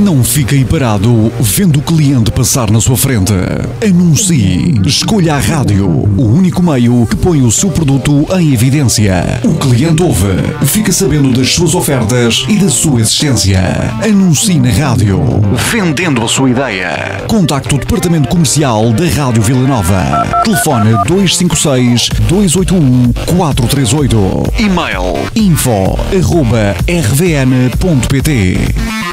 Não fique aí parado vendo o cliente passar na sua frente. Anuncie. Escolha a rádio, o único meio que põe o seu produto em evidência. O cliente ouve, fica sabendo das suas ofertas e da sua existência. Anuncie na rádio, vendendo a sua ideia. Contacte o departamento comercial da Rádio Vila Nova. Telefone 256-281-438. E-mail info@rvn.pt.